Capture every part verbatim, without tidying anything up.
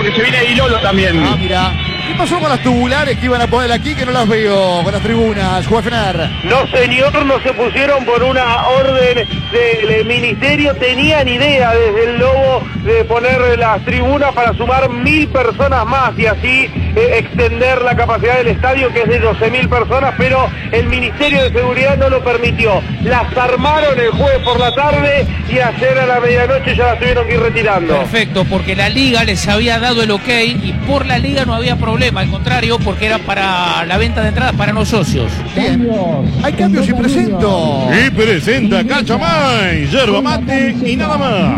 porque se viene Dilolo también. Ah, mira. ¿Qué pasó con las tubulares que iban a poner aquí que no las veo con las tribunas, Juefner? No, señor, no se pusieron por una orden del ministerio. Tenían idea desde el Lobo de poner las tribunas para sumar mil personas más y así eh, extender la capacidad del estadio, que es de doce mil personas, pero el Ministerio de Seguridad no lo permitió. Las armaron el jueves por la tarde y ayer a la medianoche ya las tuvieron que ir retirando. Perfecto, porque la Liga les había dado el ok y por la Liga no había problema. Al contrario, porque era para la venta de entradas para los socios. Bien. Hay cambios y presento. Y presenta Cachamay, yerba mate y nada más.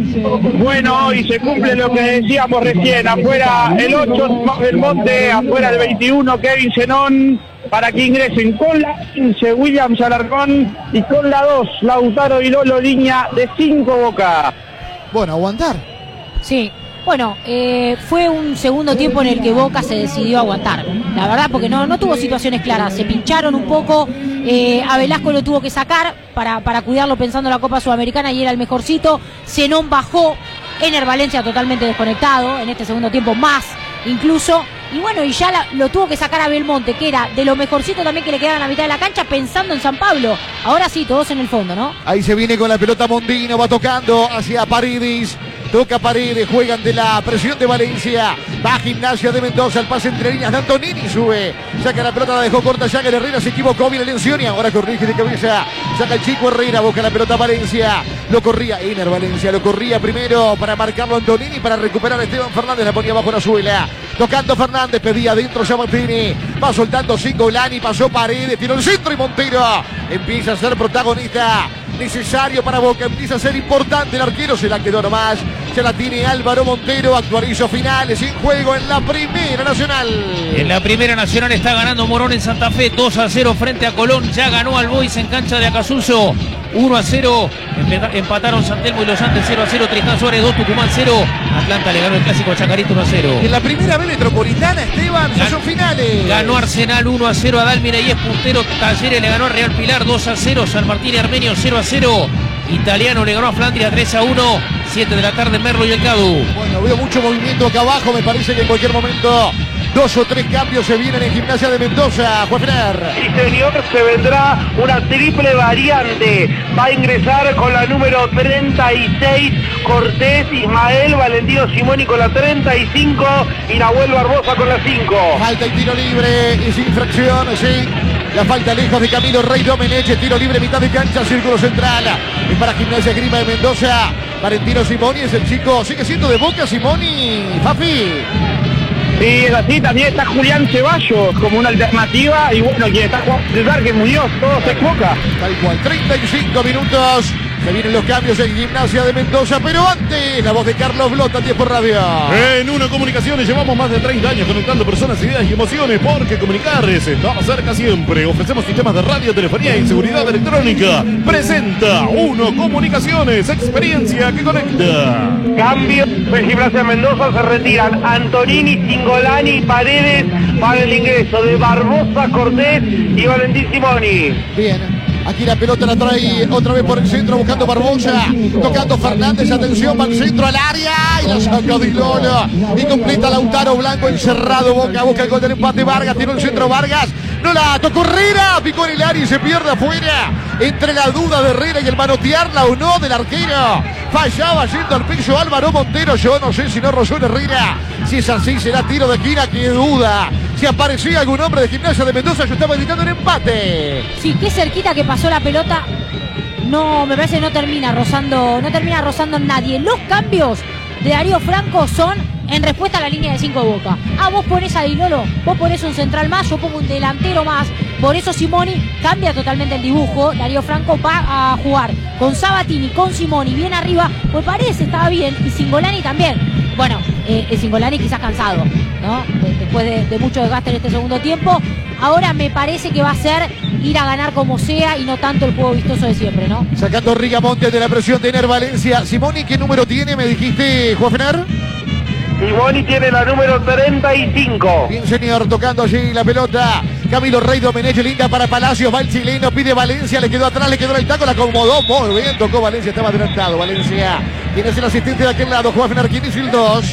Bueno, hoy se cumple lo que decíamos recién. Afuera el ocho, del Monte, afuera el veintiuno, Kevin Zenón, para que ingresen con la quince, Williams Alarcón, y con la dos, Lautaro y Lolo Liña, de cinco Boca. Bueno, aguantar. Sí. Bueno, eh, fue un segundo tiempo en el que Boca se decidió a aguantar, la verdad, porque no, no tuvo situaciones claras, se pincharon un poco, eh, a Velasco lo tuvo que sacar para, para cuidarlo pensando en la Copa Sudamericana y era el mejorcito. Zenón bajó, Ener Valencia totalmente desconectado, en este segundo tiempo más incluso, y bueno, y ya la, lo tuvo que sacar a Belmonte, que era de lo mejorcito también que le quedaba en la mitad de la cancha, pensando en San Pablo. Ahora sí, todos en el fondo, ¿no? Ahí se viene con la pelota Mondino, va tocando hacia Paredes. Toca Paredes, juegan de la presión de Valencia. Va a Gimnasia de Mendoza, el pase entre líneas de Antonini, sube. Saca la pelota, la dejó corta, Jagger Herrera se equivocó, viene Lencioni, ahora corrige de cabeza. Saca el chico Herrera, busca la pelota Valencia. Lo corría Ener Valencia, lo corría primero para marcarlo Antonini, para recuperar a Esteban Fernández, la ponía bajo la suela. Tocando Fernández, pedía adentro Sabatini. Va soltando Cingolani, pasó Paredes, tiró el centro y Montero empieza a ser protagonista. Necesario para Boca, empieza a ser importante. El arquero se la quedó nomás. Ya la tiene Álvaro Montero. Actualizo finales en juego en la Primera Nacional. En la Primera Nacional está ganando Morón en Santa Fe. dos a cero frente a Colón. Ya ganó al Boys en cancha de Acasuso. uno a cero. Empataron San Telmo y Los Andes cero a cero. Tristán Suárez dos, Tucumán cero. Atlanta le ganó el clásico a Chacarito uno a cero. En la Primera B Metropolitana, Esteban, ya son finales. Ganó Arsenal uno a cero a Dálmira y es puntero. Talleres le ganó a Real Pilar dos a cero. San Martín y Armenio cero a cero. Italiano le ganó a Flandria tres a uno. siete de la tarde, Merlo y el Cadu. Bueno, veo mucho movimiento acá abajo. Me parece que en cualquier momento dos o tres cambios se vienen en Gimnasia de Mendoza, Juefner. Sí, señor, se vendrá una triple variante. Va a ingresar con la número treinta y seis Cortés, Ismael, Valentino Simoni con la treinta y cinco y Nahuel Barbosa con la cinco. Falta y tiro libre, es infracción, sí. La falta lejos de Camilo Rey Domenech, tiro libre, mitad de cancha, círculo central. Es para Gimnasia Grima de Mendoza. Valentino Simoni es el chico, sigue siendo de Boca Simoni, Fafi. Sí, es así, también está Julián Ceballos como una alternativa y bueno, quien está jugando de Darque Muñoz, todo se Boca. Tal cual, treinta y cinco minutos. Se vienen los cambios en Gimnasia de Mendoza, pero antes, la voz de Carlos Blota, Tiempo Radio. En Uno Comunicaciones llevamos más de treinta años conectando personas, ideas y emociones, porque comunicar es estar cerca siempre. Ofrecemos sistemas de radio, telefonía y seguridad electrónica. Presenta Uno Comunicaciones, experiencia que conecta. Cambio en Gimnasia Mendoza, se retiran Antonini, Cingolani y Paredes para el ingreso de Barbosa, Cortés y Valentín Simoni. Bien. Aquí la pelota la trae otra vez por el centro buscando Barbosa, tocando Fernández, atención, va al centro al área y la saca Dilolo y completa Lautaro Blanco encerrado, Boca busca el gol del empate, Vargas tiró el centro, Vargas no la tocó Herrera, picó en el área y se pierde afuera, entre la duda de Herrera y el manotearla o no del arquero, fallaba yendo al piso Álvaro Montero, yo no sé si no rozó en Herrera, si es así será tiro de esquina, que duda. Si aparecía algún hombre de Gimnasia de Mendoza, yo estaba gritando el empate. Sí, qué cerquita que pasó la pelota. No, me parece que no termina rozando, no termina rozando nadie. Los cambios de Darío Franco son en respuesta a la línea de cinco de Boca. Ah, vos ponés a Dilolo, vos ponés un central más, yo pongo un delantero más. Por eso Simoni cambia totalmente el dibujo. Darío Franco va a jugar con Sabatini, con Simoni, bien arriba. Pues parece, estaba bien. Y Cingolani también. Bueno, eh, el Cingolani quizás cansado, ¿no? Después de, de mucho desgaste en este segundo tiempo. Ahora me parece que va a ser ir a ganar como sea y no tanto el juego vistoso de siempre, ¿no? Sacando Rigamonte de la presión de Ener Valencia. Simoni, ¿qué número tiene? Me dijiste, Juanfer. Simoni tiene la número treinta y cinco. Bien, señor, tocando allí la pelota. Camilo Rey Domenech, linda para Palacios, va el chileno, pide Valencia, le quedó atrás, le quedó en el taco, la acomodó, muy bien, tocó Valencia, estaba adelantado, Valencia. ¿Quién es el asistente de aquel lado? Juanfer, ¿quién es el dos?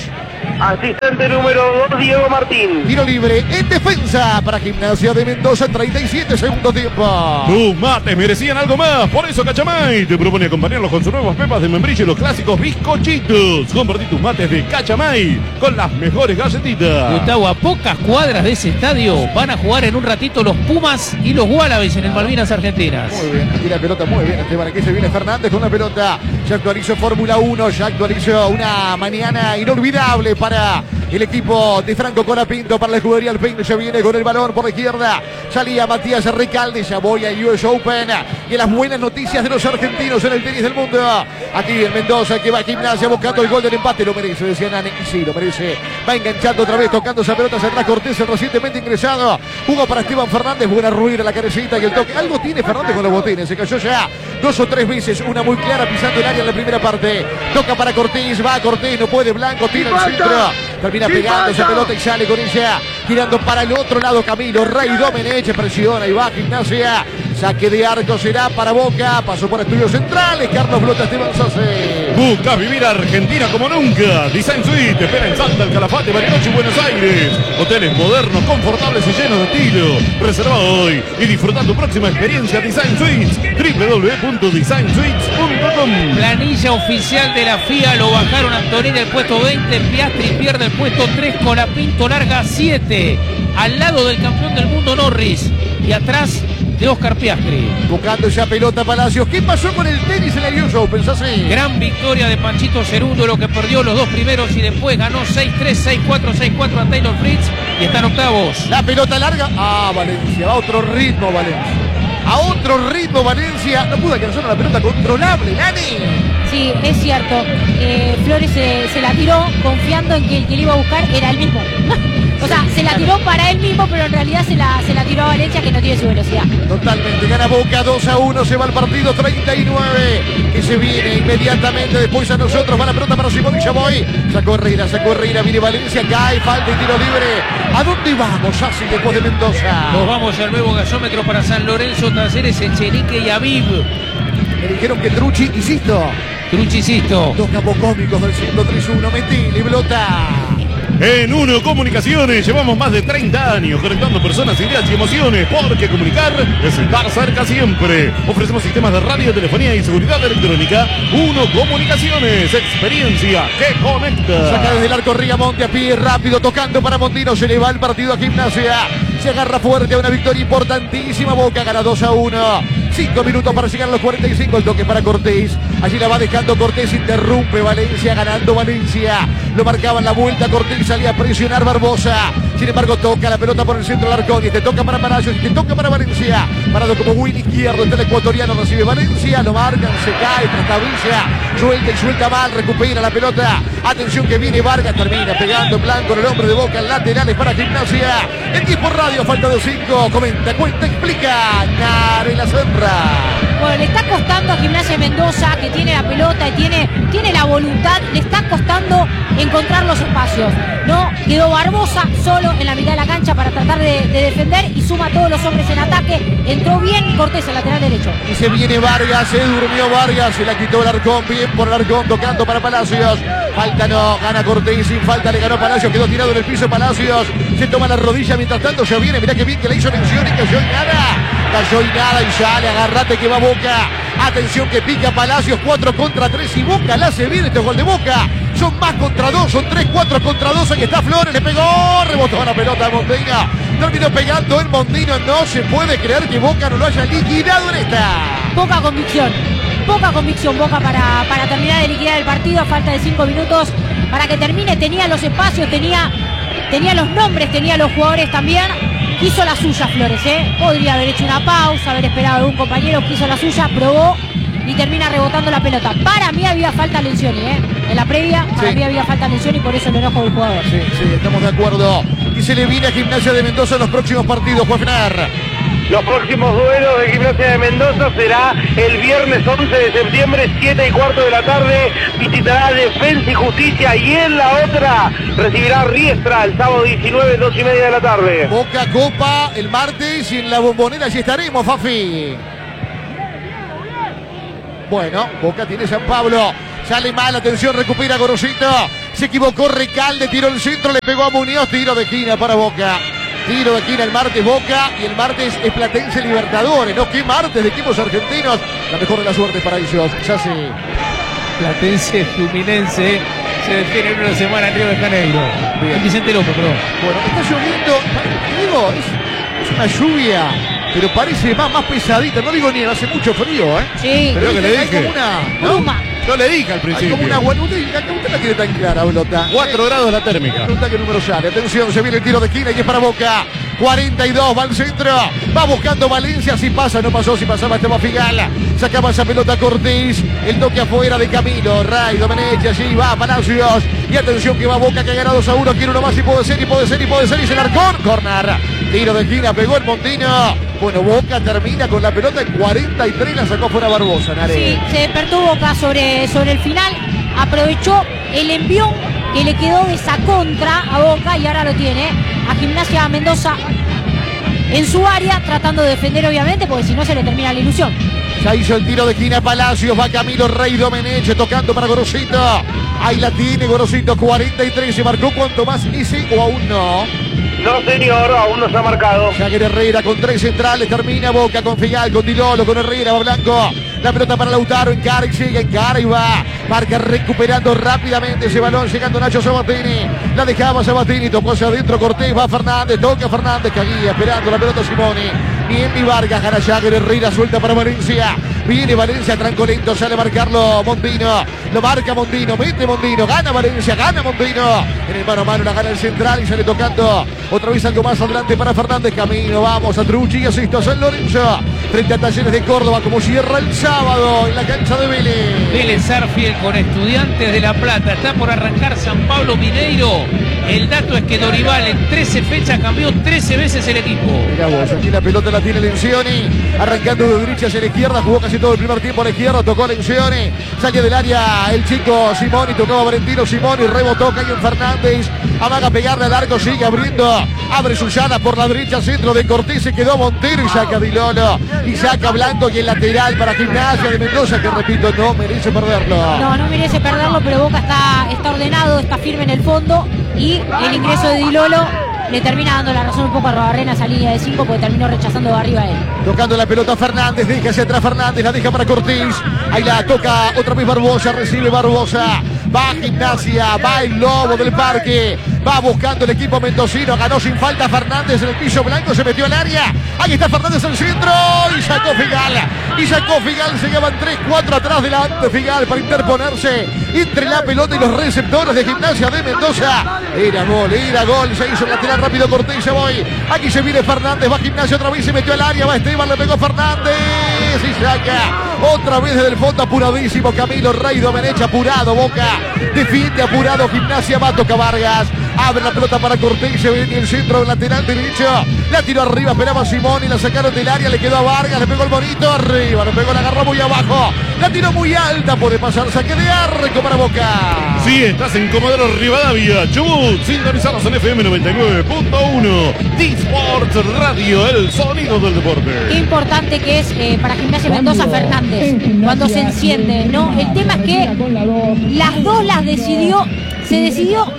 Asistente número dos, Diego Martín. Tiro libre en defensa para Gimnasia de Mendoza, treinta y siete segundo tiempo. Tus mates merecían algo más, por eso Cachamay te propone acompañarlos con sus nuevas pepas de membrillo y los clásicos bizcochitos. Compartí tus mates de Cachamay con las mejores galletitas. Gustavo, a pocas cuadras de ese estadio van a jugar en un ratito los Pumas y los Wallabies en el Malvinas Argentinas. Muy bien, aquí la pelota muy bien, Esteban. Aquí se viene Fernández con la pelota. Ya actualizó Fórmula uno, ya actualizó una mañana inolvidable para el equipo de Franco Colapinto, para la escudería Alpine. Ya viene con el balón por la izquierda. Salía Matías Recalde, ya voy a U S Open. Y las buenas noticias de los argentinos en el tenis del mundo. Aquí en Mendoza, que va a Gimnasia buscando el gol del empate. Lo merece, decía Nani. Y sí, lo merece. Va enganchando otra vez, tocando esa pelota hacia atrás. Cortés, el recientemente ingresado. Jugó para Esteban Fernández. Buena ruina, la carecita y el toque. Algo tiene Fernández con los botines. Se cayó ya dos o tres veces. Una muy clara pisando el área en la primera parte. Toca para Cortés. Va Cortés, no puede. Blanco, tira el centro. Termina pegando esa pelota y sale con ella. Girando para el otro lado Camilo. Rey Domenech presiona y va Gimnasia. Saque de arco será para Boca. Pasó por estudios centrales. Carlos Blota, Esteban Sase. Busca vivir Argentina como nunca. Design Suite te espera en Salta, El Calafate, Bariloche y Buenos Aires. Hoteles modernos, confortables y llenos de estilo. Reserva hoy y disfruta tu próxima experiencia Design Suites. doble u doble u doble u punto design suites punto com. Planilla oficial de la F I A, lo bajaron Antonini el puesto veinte, Piastri pierde el puesto tres, Colapinto larga siete, al lado del campeón del mundo Norris y atrás de Oscar Piastri. Buscando esa pelota Palacios. ¿Qué pasó con el tenis en el U S Open? Así. Gran victoria de Panchito Cerundo, lo que perdió los dos primeros y después ganó seis tres, seis cuatro, seis cuatro a Taylor Fritz y están octavos. La pelota larga. Ah, Valencia. A otro ritmo, Valencia. A otro ritmo, Valencia. No pudo alcanzar una pelota controlable, Nani. Sí, es cierto. Eh, Flores se, se la tiró confiando en que el que le iba a buscar era él mismo. O sea, se la tiró para él mismo, pero en realidad se la, se la tiró a Valencia, que no tiene su velocidad. Totalmente, gana Boca dos a uno, se va el partido treinta y nueve, que se viene inmediatamente después a nosotros, va la pelota para Simón y Chaboy. Sacó Herrera, sacó Herrera, viene Valencia, cae, falta y tiro libre. ¿A dónde vamos, así después de Mendoza? Nos vamos al nuevo gasómetro para San Lorenzo, Talleres, Echenique y Aviv. Me dijeron que Truchi, insisto. Truchi, insisto. Dos capos cómicos del ciento tres uno, Metili, Blota. En Uno Comunicaciones llevamos más de treinta años conectando personas, ideas y emociones, porque comunicar es estar cerca siempre. Ofrecemos sistemas de radio, telefonía y seguridad electrónica. Uno Comunicaciones, experiencia que conecta. Saca desde el arco Rigamonte a pie, rápido, tocando para Montino, se le va el partido a Gimnasia. Se agarra fuerte a una victoria importantísima. Boca gana dos a uno. Cinco minutos para llegar a los cuarenta y cinco. El toque para Cortés. Allí la va dejando Cortés. Interrumpe Valencia. Ganando Valencia. Lo marcaba en la vuelta. Cortés salía a presionar Barbosa. Sin embargo, toca la pelota por el centro del arco. Y te toca para Palacios. Y te toca para Valencia. Parado como win izquierdo. Está el ecuatoriano. Recibe Valencia. Lo marcan. Se cae. Trastabilla. Suelta y suelta mal. Recupera la pelota. Atención que viene Vargas. Termina pegando en blanco en el hombre de Boca. Laterales para Gimnasia. En tiempo radio. Falta de cinco. Comenta, cuenta, explica. Nare la Serra. Bueno, le está costando a Gimnasia de Mendoza, que tiene la pelota y tiene, tiene la voluntad, le está costando encontrar los espacios. No, quedó Barbosa solo en la mitad de la cancha para tratar de, de defender y suma a todos los hombres en ataque. Entró bien Cortés, el lateral derecho. Y se viene Vargas, se durmió Vargas, se la quitó el Arcón, bien por el Arcón, tocando para Palacios. Falta no, gana Cortés, sin falta le ganó Palacios, quedó tirado en el piso Palacios. Se toma la rodilla, mientras tanto ya viene, mirá que bien que le hizo mención y cayó y nada. Cayó y nada y sale, agarrate que va Boca. Atención que pica Palacios, cuatro contra tres y Boca la hace bien este gol de Boca. Son más contra dos, son tres, cuatro contra dos. Aquí está Flores, le pegó, rebotó la pelota a Mondino. Terminó pegando el Mondino, no se puede creer que Boca no lo haya liquidado en esta. Poca convicción, poca convicción Boca para, para terminar de liquidar el partido a falta de cinco minutos para que termine. Tenía los espacios, tenía, tenía los nombres, tenía los jugadores también. Hizo la suya Flores, ¿eh? Podría haber hecho una pausa, haber esperado a algún compañero, quiso la suya, probó y termina rebotando la pelota. Para mí había falta Lencioni, ¿eh? En la previa, para sí. mí había falta Lencioni y por eso el enojo del jugador. Sí, sí, estamos de acuerdo. Y se le viene a Gimnasia de Mendoza en los próximos partidos, Juanfer. Los próximos duelos de Gimnasia de Mendoza será el viernes once de septiembre, siete y cuarto de la tarde. Visitará Defensa y Justicia y en la otra recibirá Riestra el sábado diecinueve, dos y media de la tarde. Boca Copa el martes y en la Bombonera allí estaremos, Fafi. Bueno, Boca tiene San Pablo. Sale mal, atención, recupera Gorosito. Se equivocó Recalde, tiró el centro, le pegó a Muñoz, tiro de esquina para Boca. Tiro de esquina el martes Boca y el martes es Platense Libertadores, ¿no? ¿Qué martes de equipos argentinos? La mejor de la suerte para ellos. Ya se... Platense Fluminense se define en una semana en Río de Janeiro. Bien. Vicente López, perdón. Bueno, está lloviendo, digo, es, es una lluvia, pero parece más, más pesadita. No digo nieve, hace mucho frío, ¿eh? Sí. Pero que le hay dije. como una... Pluma. Yo le dije al Hay principio. como una guanuta y acá usted la tiene tan clara, Blota. cuatro grados la térmica. Pregunta qué número sale. Atención, se viene el tiro de esquina y es para Boca. cuarenta y dos, va al centro. Va buscando Valencia. Si pasa, no pasó. Si pasaba, estaba Figal. Sacaba esa pelota Cortés. El toque afuera de Camilo. Ray, Domenech. Allí va Palacios. Y atención que va Boca, que ha ganado dos a uno. Quiere uno más y puede ser, y puede ser, y puede ser. Y se largó. Corner. Tiro de esquina, pegó el Montino. Bueno, Boca termina con la pelota en cuarenta y tres. La sacó fuera Barbosa, Nare. Sí, se despertó Boca sobre, sobre el final. Aprovechó el envión que le quedó de esa contra a Boca y ahora lo tiene a Gimnasia Mendoza en su área, tratando de defender obviamente, porque si no se le termina la ilusión. Ya hizo el tiro de esquina Palacios, va Camilo Rey Domenech tocando para Gorosito. Ahí la tiene Gorosito, cuarenta y tres, se marcó cuanto más ese o aún no. No, señor, aún no se ha marcado. Jagger Herrera con tres centrales, termina Boca con Figal, con Dilolo, con Herrera, va Blanco. La pelota para Lautaro, encara y sigue, encara y va. Marca recuperando rápidamente ese balón, llegando Nacho Sabatini. La dejaba Sabatini, tocó hacia adentro Cortés, va Fernández, toca Fernández, Caguía, esperando la pelota Simone. Bien mi Vargas, gana Jagger Herrera, suelta para Valencia. Viene Valencia, tranco lento, sale a marcarlo Mondino. Lo marca Mondino, mete Mondino, gana Valencia, gana Mondino. En el mano a mano la gana el central y sale tocando. Otra vez algo más adelante para Fernández. Camino, vamos a Truchi y asisto a San Lorenzo. Frente a Talleres de Córdoba, como cierra el sábado en la cancha de Vélez. Vélez Sarsfield con Estudiantes de La Plata. Está por arrancar San Pablo Mineiro. El dato es que Dorival en trece fechas cambió trece veces el equipo. Mirá vos, aquí la pelota la tiene Lencioni. Arrancando de derecha hacia la izquierda. Jugó casi todo el primer tiempo a la izquierda. Tocó Lencioni. Saque del área el chico Simoni. Tocó a Valentino Simoni. Rebotó Cayo Fernández. Amaga pegarle al arco. Sigue abriendo. Abre Susana por la derecha. Centro de Cortés. Se quedó Montero y saca Dilolo. Y saca Blanco y el lateral para Gimnasia de Mendoza. Que repito, no merece perderlo. No, no merece perderlo, pero Boca está, está ordenado, está firme en el fondo. Y el ingreso de Dilolo le termina dando la razón un poco a Robarrena esa línea de cinco, porque terminó rechazando de arriba a él. Tocando la pelota Fernández, deja hacia atrás Fernández, la deja para Cortés. Ahí la toca otra vez Barbosa, recibe Barbosa. Va Gimnasia, va el Lobo del Parque. Va buscando el equipo mendocino, ganó sin falta Fernández en el piso blanco, se metió al área. Ahí está Fernández al centro y sacó Figal. Y sacó Figal, se llevan tres cuatro atrás delante Figal para interponerse entre la pelota y los receptores de Gimnasia de Mendoza. Era gol, era gol, se hizo el lateral rápido Cortés, se voy. Aquí se viene Fernández, va Gimnasia otra vez, se metió al área, va Esteban, le pegó Fernández y saca otra vez desde el fondo apuradísimo Camilo Rey Domenech, apurado Boca, defiende apurado Gimnasia, va, toca Vargas. Abre la pelota para Cortés, se viene el centro del lateral derecho. La tiró arriba, esperaba Simón y la sacaron del área, le quedó a Vargas, le pegó el bonito arriba, le pegó, la agarró muy abajo. La tiró muy alta, puede pasar, saque de arco para Boca. Sí, estás en Comodoro Rivadavia, Chubut, sintonizados en F M noventa y nueve punto uno. D-Sports Radio, el sonido del deporte. Qué importante que es eh, para Gimnasia Mendoza Fernández cuando se enciende, ¿no? El tema es que las dos las decidió, se decidió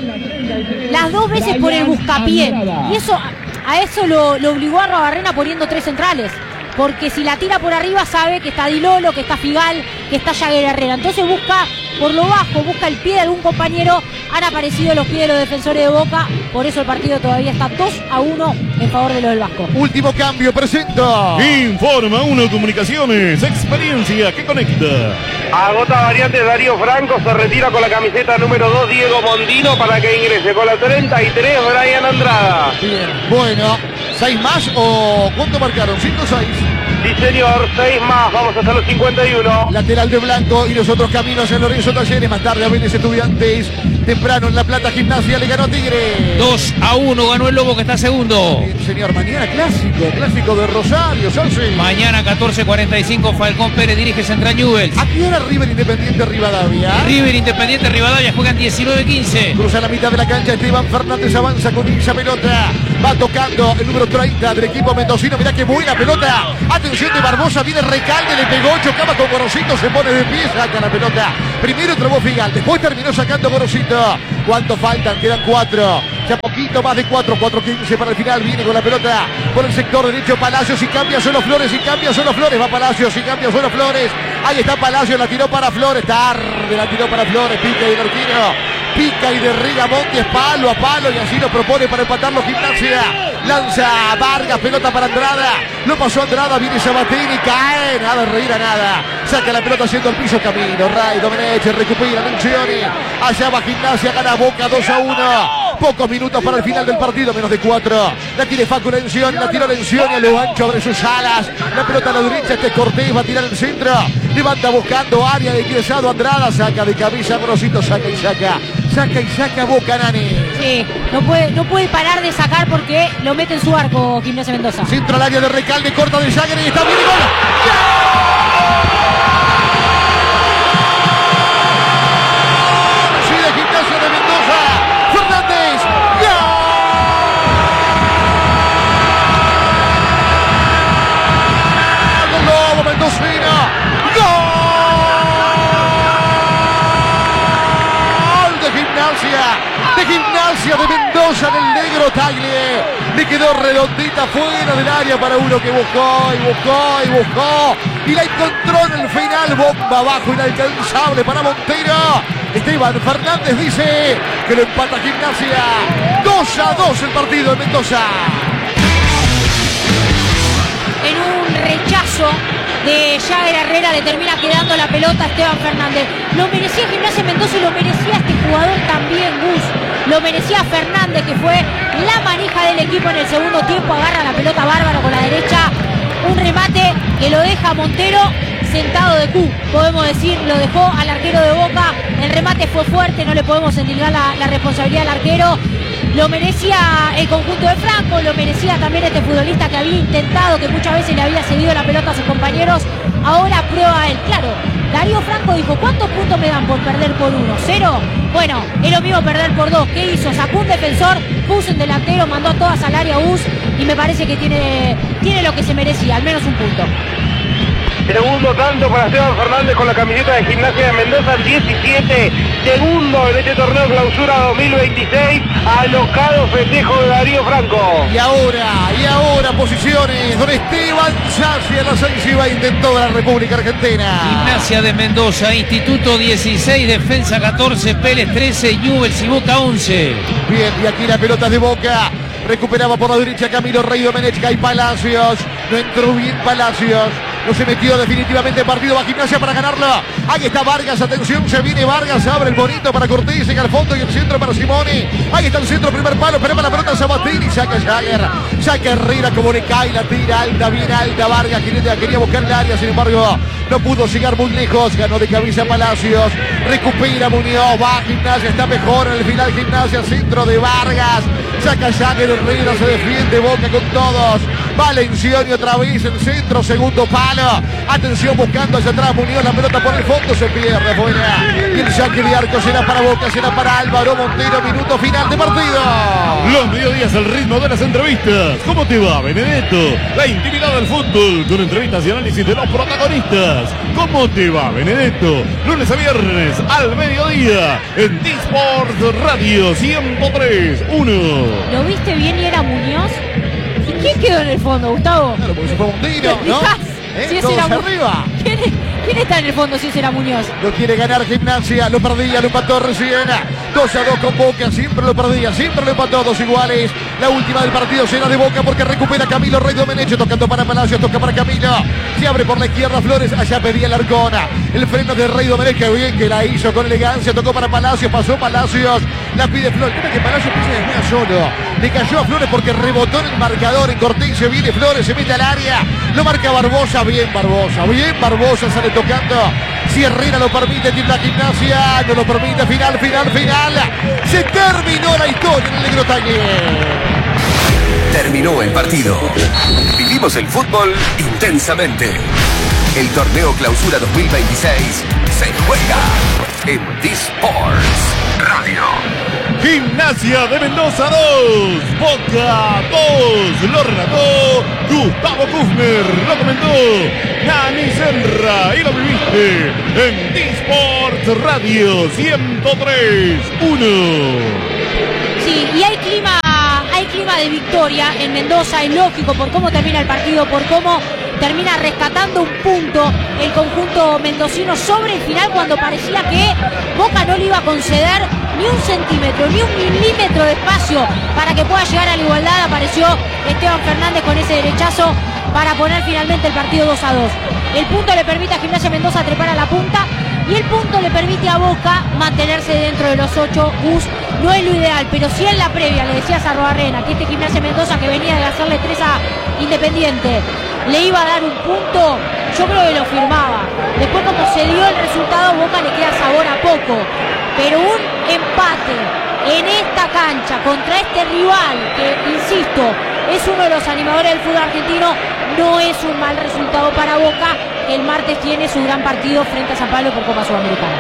las dos veces por el buscapié. Y eso, a eso lo, lo obligó a Robarrena poniendo tres centrales. Porque si la tira por arriba sabe que está Dilolo, que está Figal, que está Jagger Herrera. Entonces busca por lo bajo, busca el pie de algún compañero. Han aparecido los pies de los defensores de Boca. Por eso el partido todavía está dos a uno en favor de los del Vasco. Último cambio, presento. Informa Uno Comunicaciones, experiencia que conecta. Agota variantes Darío Franco, se retira con la camiseta número dos Diego Mondino para que ingrese con la treinta y tres Brian Andrada. Bien, bueno, ¿seis más o cuánto marcaron? ¿Cinco o seis? Sí, señor, seis más, vamos hasta los cincuenta y uno. Lateral de Blanco y los otros caminos en Lorenzo Talleres. Más tarde a Vélez Estudiantes. Temprano en La Plata, Gimnasia le ganó Tigre. dos a uno ganó el Lobo, que está segundo. Bien, señor, mañana clásico, clásico de Rosario, Salce. Mañana catorce cuarenta y cinco Falcón Pérez dirige Central Newell's. ¿A qué hora River Independiente Rivadavia? River Independiente Rivadavia juegan diecinueve quince. Cruza la mitad de la cancha, Esteban Fernández avanza con esa pelota. Va tocando el número treinta del equipo mendocino. Mirá qué buena pelota. Atención de Barbosa, viene Recalde, le pegó, chocaba con Gorosito, se pone de pie, saca la pelota Primero trabó Figal, después terminó sacando Gorosito. ¿Cuánto faltan? Quedan cuatro. Ya poquito más de cuatro, cuatro quince para el final. Viene con la pelota por el sector derecho Palacios y cambia solo Flores y cambia solo Flores. Va Palacios y cambia solo Flores. Ahí está Palacios, la tiró para Flores. Tarde la tiró para Flores. Pica y Marquino. Pica y derriba Montes palo a palo y así lo propone para empatarlo Gimnasia. Lanza Vargas, pelota para Andrada. Lo pasó Andrada, viene Sabatini, cae. Nada, reír a nada. Saca la pelota haciendo el piso camino. Ray Domenech recupera Lencioni. Allá va Gimnasia, gana Boca dos a uno. Pocos minutos para el final del partido, menos de cuatro. La tiene Facu Lencioni, la tiró Lencioni a lo ancho, abre sus alas. La pelota a la derecha, este Cortés va a tirar el centro. Levanta buscando área de ingresado Andrada. Saca de cabeza, Grosito, saca y saca. Saca y saca Boca, Nani. Sí, no puede, no puede parar de sacar porque lo mete en su arco Gimnasia Mendoza. Centro al área de Recalde, corta de Jagger y está bien y gol. Sí, de Gimnasia de Mendoza. Fernández. ¡Gol! Lobo Mendocino. ¡Gol! De Gimnasia de Mendoza en el negro Tagle. Le quedó redondita fuera del área para uno que buscó y buscó y buscó y la encontró en el final. Bomba abajo, inalcanzable para Montero. Esteban Fernández dice que lo empata Gimnasia. dos a dos el partido en Mendoza. En un rechazo de Jagger Herrera le termina quedando la pelota a Esteban Fernández. Lo merecía Gimnasia Mendoza y lo merecía este jugador también, Gus. Lo merecía Fernández, que fue la manija del equipo en el segundo tiempo. Agarra la pelota bárbaro con la derecha. Un remate que lo deja Montero sentado de Q, podemos decir, lo dejó al arquero de Boca. El remate fue fuerte, no le podemos endilgar la, la responsabilidad al arquero. Lo merecía el conjunto de Franco, lo merecía también este futbolista que había intentado, que muchas veces le había cedido la pelota a sus compañeros. Ahora prueba él. Claro, Darío Franco dijo, ¿cuántos puntos me dan por perder por uno? ¿Cero? Bueno, es lo mismo perder por dos. ¿Qué hizo? Sacó un defensor, puso un delantero, mandó a todas al área U S y me parece que tiene, tiene lo que se merecía, al menos un punto. Segundo tanto para Esteban Fernández con la camiseta de Gimnasia de Mendoza, diecisiete. Segundo en este torneo clausura dos mil veintiséis. Alocado festejo de Darío Franco. Y ahora, y ahora posiciones. Don Esteban Sassi a las seis y veinte en toda la República Argentina. Gimnasia de Mendoza, Instituto dieciséis, Defensa catorce, Pérez trece, Newell's y Boca once. Bien, y aquí la pelota de Boca. Recuperaba por la derecha Camilo Rey Domenech y Palacios. No entró bien Palacios. No se metió definitivamente en partido. Va Gimnasia para ganarlo. Ahí está Vargas. Atención, se viene Vargas. Abre el bonito para Cortés. Llega al fondo y el centro para Simoni. Ahí está el centro, primer palo. Esperaba la pelota Sabatini. Saca Jagger. Saca Herrera como le cae. La tira alta, bien alta. Vargas quería, quería buscar el área. Sin embargo, no pudo llegar muy lejos. Ganó de cabeza Palacios. Recupera Muñoz. Va Gimnasia. Está mejor en el final. Gimnasia. Centro de Vargas. Saca Jagger. Herrera se defiende. Boca con todos. Valencioni otra vez en centro. Segundo palo. Atención buscando hacia atrás Muñoz, la pelota por el fondo se pierde fuera. Y el saque de arco será para Boca, será para Álvaro Montero, minuto final de partido. Los mediodías al ritmo de las entrevistas. ¿Cómo te va, Benedetto? La intimidad del fútbol con entrevistas y análisis de los protagonistas. ¿Cómo te va, Benedetto? Lunes a viernes al mediodía en T-Sports Radio ciento tres punto uno. ¿Lo viste bien y era Muñoz? ¿Y quién quedó en el fondo, Gustavo? Claro, porque se fue Montero, ¿no? ¿Eh? Si ese Todos era Mu- arriba. ¿Quién, es- ¿Quién está en el fondo si ese era Muñoz? Lo quiere ganar Gimnasia, lo perdía, lo empató recién. dos a dos con Boca, siempre lo perdía, siempre lo empató, dos iguales. La última del partido será de Boca porque recupera Camilo Rey Domenech, tocando para Palacios, toca para Camilo. Se abre por la izquierda Flores, allá pedía el Arcona. El freno de Rey Domenech, que bien que la hizo con elegancia, tocó para Palacios, pasó Palacios, la pide Flores. Mira que Palacios pisa de juega solo. Le cayó a Flores porque rebotó en el marcador, en Cortés, se viene Flores, se mete al área. Lo marca Barbosa, bien Barbosa, bien Barbosa, sale tocando. Si Herrera lo permite, tiene la Gimnasia, no lo permite, final, final, final. Se terminó la historia en el negro Taller. Terminó el partido. Vivimos el fútbol intensamente. El torneo Clausura dos mil veintiséis se juega en D-Sports Radio. Gimnasia de Mendoza dos, Boca dos, lo relató Gustavo Kufner, lo comentó Nani Senra y lo viviste en D-Sports Radio ciento tres punto uno. Sí, y hay clima, hay clima de victoria en Mendoza, es lógico por cómo termina el partido, por cómo termina rescatando un punto el conjunto mendocino sobre el final, cuando parecía que Boca no le iba a conceder ni un centímetro, ni un milímetro de espacio para que pueda llegar a la igualdad. Apareció Esteban Fernández con ese derechazo para poner finalmente el partido dos a dos. El punto le permite a Gimnasia Mendoza trepar a la punta y el punto le permite a Boca mantenerse dentro de los ocho. Gus, no es lo ideal, pero si en la previa le decías a Robarrena que este Gimnasia Mendoza, que venía de hacerle tres a Independiente, le iba a dar un punto, yo creo que lo firmaba. Después, como se dio el resultado, Boca le queda sabor a poco, pero un empate en esta cancha contra este rival que, insisto, es uno de los animadores del fútbol argentino, no es un mal resultado para Boca. El martes tiene su gran partido frente a San Pablo por Copa Sudamericana.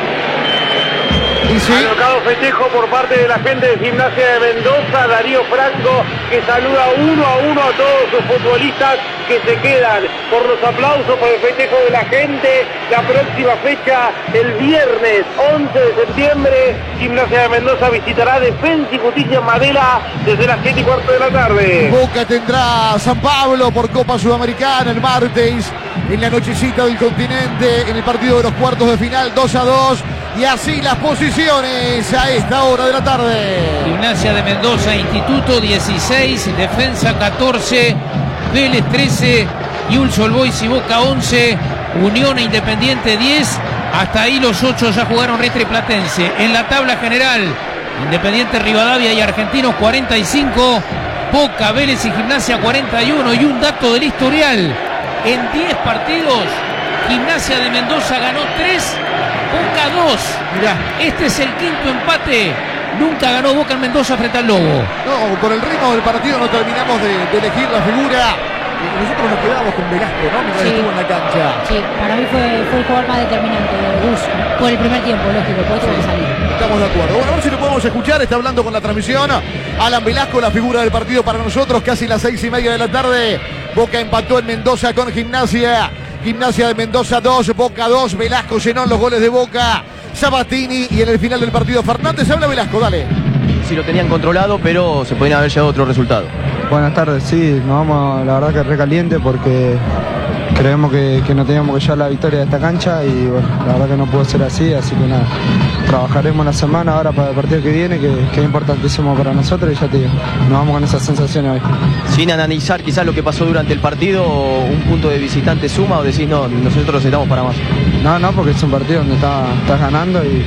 Y sí. Alocado festejo por parte de la gente de Gimnasia de Mendoza, Darío Franco, que saluda uno a uno a todos sus futbolistas que se quedan por los aplausos, por el festejo de la gente. La próxima fecha, el viernes once de septiembre, Gimnasia de Mendoza visitará Defensa y Justicia en Madela desde las siete y cuarto de la tarde. Boca tendrá a San Pablo por Copa Sudamericana el martes, en la nochecita del continente, en el partido de los cuartos de final, dos a dos. Y así las posiciones a esta hora de la tarde. Gimnasia de Mendoza, Instituto dieciséis, Defensa catorce, Vélez trece, Newell's Old Boys y Boca once, Unión e Independiente diez. Hasta ahí los ocho ya jugaron Riestra y Platense. En la tabla general, Independiente, Rivadavia y Argentinos cuarenta y cinco, Boca, Vélez y Gimnasia cuarenta y uno. Y un dato del historial: en diez partidos, Gimnasia de Mendoza ganó tres, Boca dos. Mirá, este es el quinto empate. Nunca ganó Boca en Mendoza frente al Lobo. No, por el ritmo del partido no terminamos de, de elegir la figura. Y nosotros nos quedamos con Velasco, ¿no? Mientras Sí. estuvo en la cancha. Sí, para mí fue, fue el jugador más determinante, Gus, por el primer tiempo, lógico, por otro que salir. Estamos de acuerdo. Bueno, a ver si lo podemos escuchar. Está hablando con la transmisión Alan Velasco, la figura del partido para nosotros. Casi las seis y media de la tarde. Boca empató en Mendoza con Gimnasia. Gimnasia de Mendoza dos, Boca dos. Velasco llenó los goles de Boca. Sabatini y en el final del partido Fernández. Habla Velasco, dale. Sí, lo tenían controlado, pero se podían haber llegado a otro resultado. Buenas tardes, sí, nos vamos la verdad que recaliente porque creemos que, que no teníamos que llevar la victoria de esta cancha y bueno, la verdad que no pudo ser así, así que nada, trabajaremos la semana ahora para el partido que viene, que, que es importantísimo para nosotros y ya te digo, nos vamos con esas sensaciones hoy. Sin analizar quizás lo que pasó durante el partido, un punto de visitante suma o decís no, nosotros estamos para más. No, no, porque es un partido donde está, estás ganando y...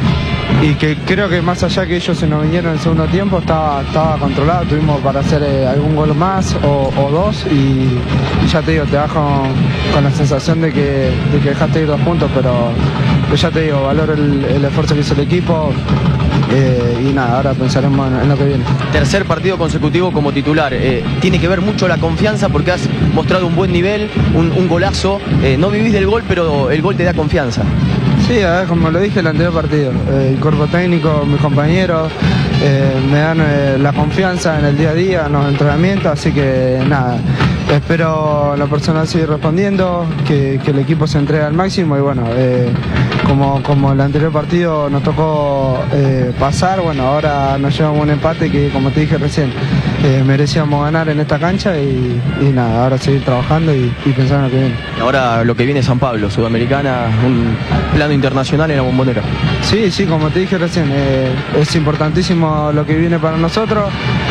Y que creo que más allá que ellos se nos vinieron en el segundo tiempo, estaba, estaba controlado, tuvimos para hacer eh, algún gol más o, o dos y, y ya te digo, te vas con, con la sensación de que, de que dejaste ir dos puntos, pero, pero ya te digo, valoro el, el esfuerzo que hizo el equipo eh, y nada, ahora pensaremos en, en lo que viene. Tercer partido consecutivo como titular, eh, tiene que ver mucho la confianza porque has mostrado un buen nivel, un, un golazo, eh, no vivís del gol, pero el gol te da confianza. Sí, a ver, como lo dije en el anterior partido, eh, el cuerpo técnico, mis compañeros, eh, me dan eh, la confianza en el día a día, en los entrenamientos, así que nada, espero la persona sigue respondiendo, que, que el equipo se entregue al máximo y bueno, eh, como, como el anterior partido nos tocó eh, pasar, bueno, ahora nos llevamos un empate que como te dije recién, eh, merecíamos ganar en esta cancha y, y nada, ahora seguir trabajando y, y pensar en lo que viene. Ahora lo que viene es San Pablo, Sudamericana, un plano internacional en la Bombonera. Sí, sí, como te dije recién, eh, es importantísimo lo que viene para nosotros.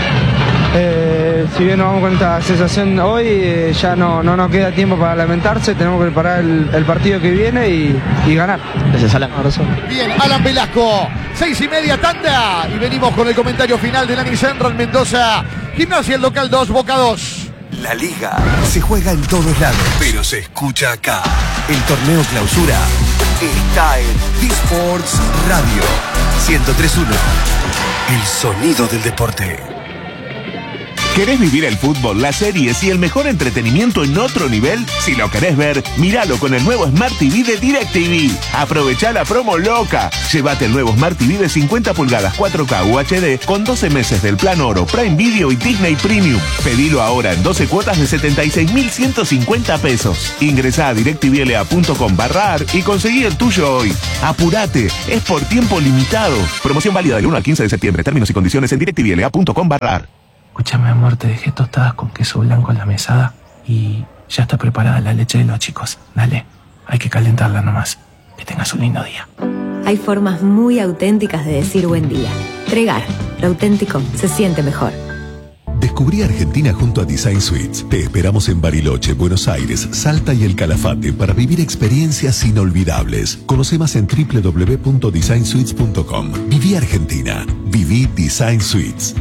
Eh, si bien nos vamos con esta sensación hoy, eh, ya no, no nos queda tiempo para lamentarse, tenemos que preparar el, el partido que viene y, y ganar. Gracias, Alan. Bien, Alan Velasco, seis y media tanda y venimos con el comentario final de Nani Senra en Mendoza. Gimnasia el local dos, Boca dos. La liga se juega en todos lados, pero se escucha acá. El torneo clausura está en D-Sports Radio ciento tres punto uno. El sonido del deporte. ¿Querés vivir el fútbol, las series y el mejor entretenimiento en otro nivel? Si lo querés ver, míralo con el nuevo Smart T V de DirecTV. Aprovechá la promo loca. Llévate el nuevo Smart T V de cincuenta pulgadas cuatro K U H D con doce meses del plan Oro, Prime Video y Disney Premium. Pedilo ahora en doce cuotas de setenta y seis mil ciento cincuenta pesos. Ingresá a directvla.com barra ar y conseguí el tuyo hoy. Apurate, es por tiempo limitado. Promoción válida del uno al quince de septiembre. Términos y condiciones en directvla.com barra ar. Escúchame, amor, te dejé tostadas con queso blanco en la mesada y ya está preparada la leche de los chicos. Dale, hay que calentarla nomás. Que tengas un lindo día. Hay formas muy auténticas de decir buen día. Tregar, lo auténtico se siente mejor. Descubrí Argentina junto a Design Suites. Te esperamos en Bariloche, Buenos Aires, Salta y El Calafate para vivir experiencias inolvidables. Conoce más en doble u doble u doble u punto design suites punto com. Viví Argentina. Viví Design Suites.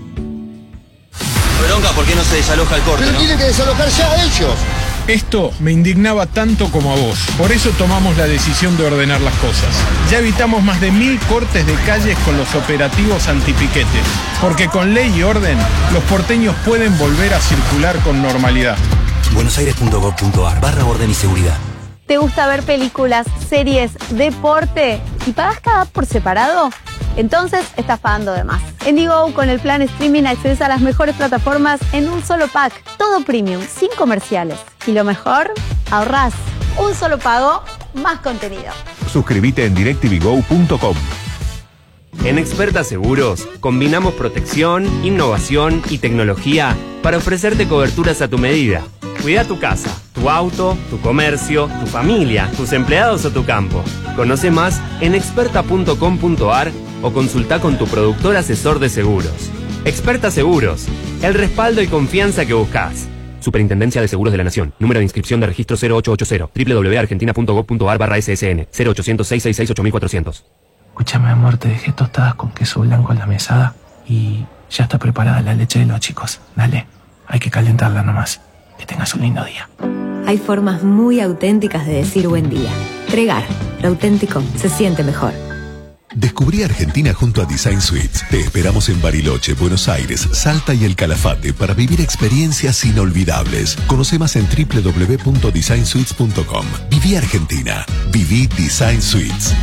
Bronca, ¿por qué no se desaloja el corte? Pero ¿no? tienen que desalojarse a ellos. Esto me indignaba tanto como a vos. Por eso tomamos la decisión de ordenar las cosas. Ya evitamos más de mil cortes de calles con los operativos antipiquete. Porque con ley y orden, los porteños pueden volver a circular con normalidad. buenosaires punto gov punto ar barra orden y seguridad. ¿Te gusta ver películas, series, deporte y pagas cada app por separado? Entonces estás pagando de más. En Digo, con el plan streaming accedes a las mejores plataformas en un solo pack. Todo premium, sin comerciales. Y lo mejor, ahorrás. Un solo pago, más contenido. Suscríbete en directvgo punto com. En Experta Seguros, combinamos protección, innovación y tecnología para ofrecerte coberturas a tu medida. Cuida tu casa, tu auto, tu comercio, tu familia, tus empleados o tu campo. Conoce más en experta punto com punto ar o consulta con tu productor asesor de seguros. Experta Seguros, el respaldo y confianza que buscas. Superintendencia de Seguros de la Nación. Número de inscripción de registro cero ocho ocho cero. doble u doble u doble u punto argentina punto gov punto ar barra ese ese ene. cero ochocientos, seiscientos sesenta y seis, ocho mil cuatrocientos. Escúchame, amor, te dejé tostadas con queso blanco en la mesada y ya está preparada la leche de los chicos. Dale, hay que calentarla nomás. Que tengas un lindo día. Hay formas muy auténticas de decir buen día. Tregar, lo auténtico se siente mejor. Descubrí Argentina junto a Design Suites. Te esperamos en Bariloche, Buenos Aires, Salta y El Calafate para vivir experiencias inolvidables. Conoce más en doble u doble u doble u punto design suites punto com. Viví Argentina. Viví Design Suites.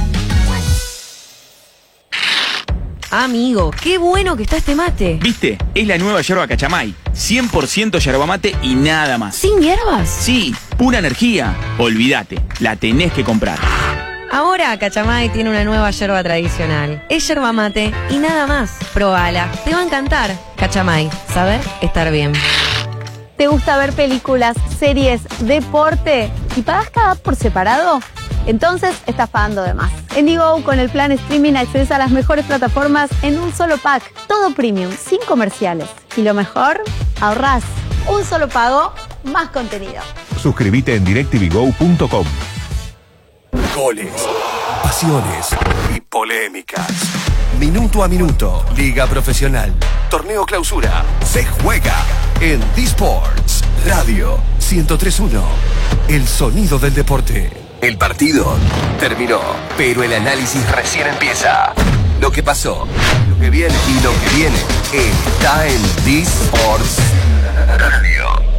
Amigo, qué bueno que está este mate. ¿Viste? Es la nueva yerba Cachamay. cien por ciento yerba mate y nada más. ¿Sin hierbas? Sí, pura energía. Olvídate, la tenés que comprar. Ahora Cachamay tiene una nueva yerba tradicional. Es yerba mate y nada más. Probala, te va a encantar. Cachamay, saber estar bien. ¿Te gusta ver películas, series, deporte y pagas cada app por separado? Entonces estás pagando de más. En Digo, con el plan streaming accedes a las mejores plataformas en un solo pack. Todo premium, sin comerciales. Y lo mejor, ahorrás. Un solo pago, más contenido. Suscríbete en directvgo punto com. Goles, pasiones y polémicas. Minuto a minuto, Liga Profesional, Torneo Clausura, se juega en D-Sports Radio ciento tres punto uno. El sonido del deporte. El partido terminó, pero el análisis recién empieza. Lo que pasó, lo que viene y lo que viene está en D-Sports Radio.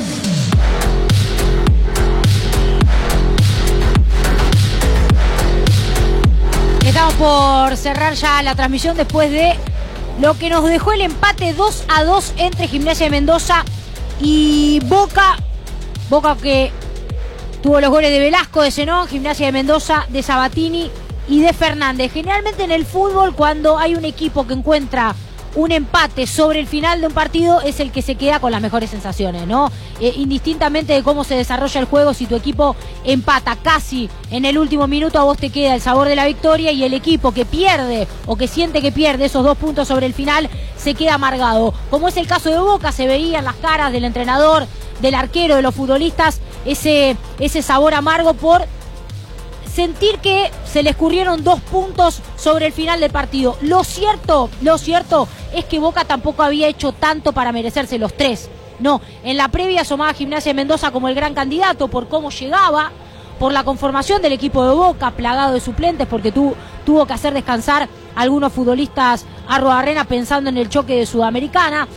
Estamos por cerrar ya la transmisión después de lo que nos dejó el empate dos a dos entre Gimnasia de Mendoza y Boca. Boca que tuvo los goles de Velasco, de Zenón, Gimnasia de Mendoza, de Sabatini y de Fernández. Generalmente en el fútbol, cuando hay un equipo que encuentra un empate sobre el final de un partido, es el que se queda con las mejores sensaciones, ¿no? Eh, indistintamente de cómo se desarrolla el juego, si tu equipo empata casi en el último minuto, a vos te queda el sabor de la victoria, y el equipo que pierde o que siente que pierde esos dos puntos sobre el final se queda amargado. Como es el caso de Boca, se veía en las caras del entrenador, del arquero, de los futbolistas, ese, ese sabor amargo por sentir que se le escurrieron dos puntos sobre el final del partido. Lo cierto, lo cierto es que Boca tampoco había hecho tanto para merecerse los tres. No, en la previa asomaba Gimnasia de Mendoza como el gran candidato por cómo llegaba, por la conformación del equipo de Boca, plagado de suplentes, porque tu, tuvo que hacer descansar a algunos futbolistas a Arruabarrena pensando en el choque de Sudamericana.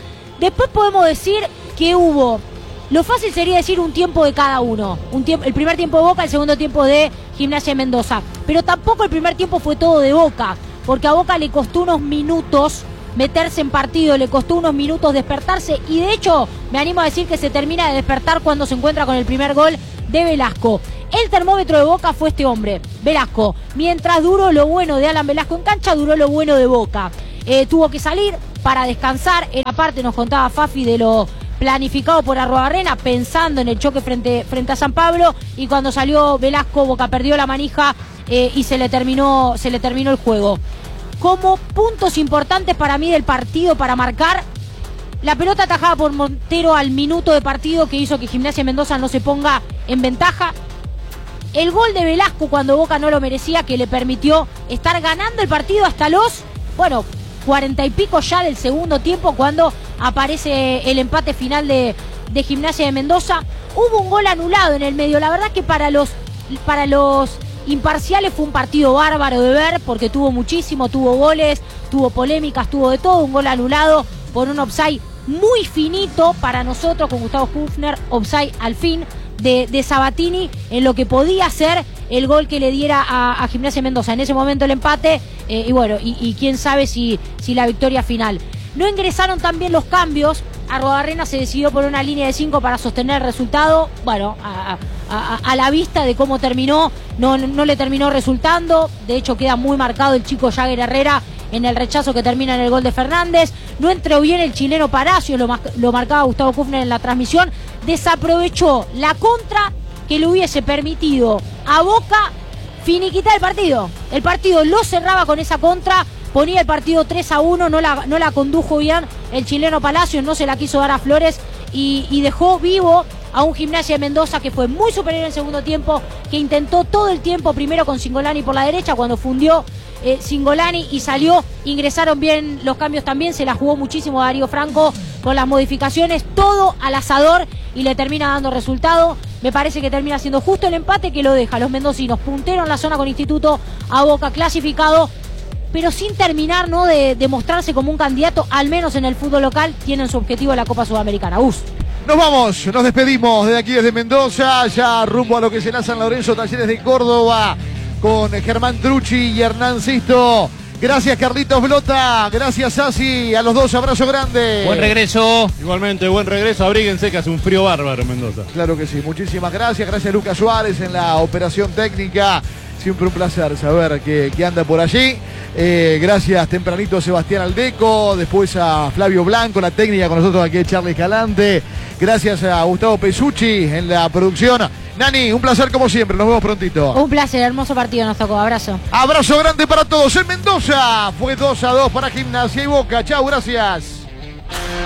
Después podemos decir que hubo, lo fácil sería decir un tiempo de cada uno. Un tiempo, el primer tiempo de Boca, el segundo tiempo de Gimnasia de Mendoza. Pero tampoco el primer tiempo fue todo de Boca, porque a Boca le costó unos minutos meterse en partido, le costó unos minutos despertarse, y de hecho me animo a decir que se termina de despertar cuando se encuentra con el primer gol de Velasco. El termómetro de Boca fue este hombre, Velasco. Mientras duró lo bueno de Alan Velasco en cancha, duró lo bueno de Boca. Eh, tuvo que salir para descansar. En aparte nos contaba Fafi de lo planificado por Arruabarrena, pensando en el choque frente, frente a San Pablo, y cuando salió Velasco, Boca perdió la manija eh, y se le terminó, se le terminó el juego. Como puntos importantes para mí del partido para marcar, la pelota atajada por Montero al minuto de partido que hizo que Gimnasia Mendoza no se ponga en ventaja. El gol de Velasco cuando Boca no lo merecía, que le permitió estar ganando el partido hasta los, bueno, cuarenta y pico ya del segundo tiempo, cuando aparece el empate final de, de Gimnasia de Mendoza. Hubo un gol anulado en el medio. La verdad que para los, para los imparciales fue un partido bárbaro de ver, porque tuvo muchísimo, tuvo goles, tuvo polémicas, tuvo de todo. Un gol anulado por un offside muy finito para nosotros, con Gustavo Kufner, offside al fin de, de Sabatini, en lo que podía ser el gol que le diera a, a Gimnasia Mendoza. En ese momento el empate, eh, y bueno, y, y quién sabe si, si la victoria final. No ingresaron también los cambios. Arruabarrena se decidió por una línea de cinco para sostener el resultado. Bueno, a, a, a la vista de cómo terminó, no, no le terminó resultando. De hecho, queda muy marcado el chico Jagger Herrera en el rechazo que termina en el gol de Fernández. No entró bien el chileno Palacios, lo, lo marcaba Gustavo Kufner en la transmisión. Desaprovechó la contra que le hubiese permitido a Boca finiquitar el partido. El partido lo cerraba con esa contra, ponía el partido tres a uno, no la, no la condujo bien el chileno Palacios, no se la quiso dar a Flores, y, y dejó vivo a un Gimnasia de Mendoza que fue muy superior en el segundo tiempo, que intentó todo el tiempo, primero con Cingolani por la derecha, cuando fundió eh, Cingolani y salió, ingresaron bien los cambios también, se la jugó muchísimo Darío Franco con las modificaciones, todo al asador, y le termina dando resultado. Me parece que termina siendo justo el empate que lo deja a los mendocinos puntero en la zona con Instituto, a Boca clasificado, pero sin terminar, ¿no?, de, de mostrarse como un candidato, al menos en el fútbol local. Tienen su objetivo en la Copa Sudamericana. Gus. Nos vamos, nos despedimos de aquí desde Mendoza, ya rumbo a lo que será San Lorenzo, Talleres de Córdoba, con Germán Trucci y Hernán Sisto. Gracias, Carlitos Blota, gracias, Asi, a los dos, abrazo grande. Buen regreso. Igualmente, buen regreso, abríguense que hace un frío bárbaro en Mendoza. Claro que sí, muchísimas gracias, gracias Lucas Suárez en la operación técnica. Siempre un placer saber que, que anda por allí. Eh, gracias tempranito a Sebastián Aldeco, después a Flavio Blanco, la técnica con nosotros aquí, Charlie Escalante. Gracias a Gustavo Pesucci en la producción. Nani, un placer como siempre, nos vemos prontito. Un placer, hermoso partido nos tocó, abrazo. Abrazo grande para todos en Mendoza. Fue dos a dos para Gimnasia y Boca. Chau, gracias.